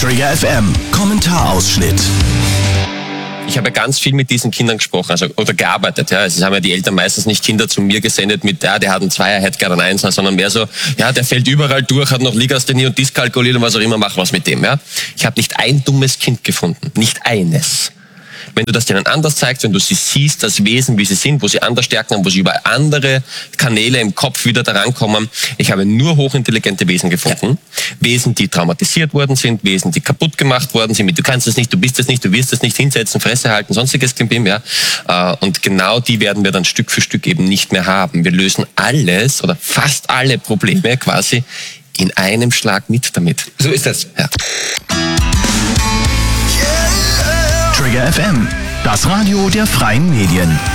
Trigger FM, Kommentarausschnitt. Ich habe ganz viel mit diesen Kindern gesprochen, oder gearbeitet. Ja. Es haben ja die Eltern meistens nicht Kinder zu mir gesendet mit, der hat einen Zweier, hätte gerne einen Einser, sondern mehr so, der fällt überall durch, hat noch Legasthenie und Dyskalkulie und was auch immer, mach was mit dem. Ja. Ich habe nicht ein dummes Kind gefunden, nicht eines. Wenn du das denen anders zeigst, wenn du sie siehst, das Wesen, wie sie sind, wo sie andere Stärken haben, wo sie über andere Kanäle im Kopf wieder daran kommen. Ich habe nur hochintelligente Wesen gefunden. Wesen, die traumatisiert worden sind, Wesen, die kaputt gemacht worden sind. Du kannst es nicht, du bist es nicht, du wirst es nicht, hinsetzen, Fresse halten, sonstiges Klimbim, ja. Und genau die werden wir dann Stück für Stück eben nicht mehr haben. Wir lösen alles oder fast alle Probleme quasi in einem Schlag mit damit. So ist das. Ja. Trigger FM, das Radio der freien Medien.